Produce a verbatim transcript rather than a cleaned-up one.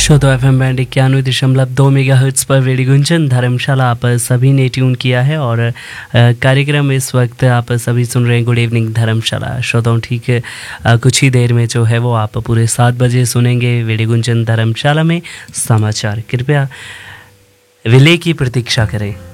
श्रोतो F M band इक्यानवे दशमलव दो मेगा हर्ट्स पर रेडियो गुंजन धर्मशाला आप सभी ने ट्यून किया है और कार्यक्रम इस वक्त आप सभी सुन रहे हैं गुड इवनिंग धर्मशाला। श्रोताओं ठीक है, कुछ ही देर में जो है वो आप पूरे सात बजे सुनेंगे रेडियो गुंजन धर्मशाला में समाचार। कृपया विले की प्रतीक्षा करें।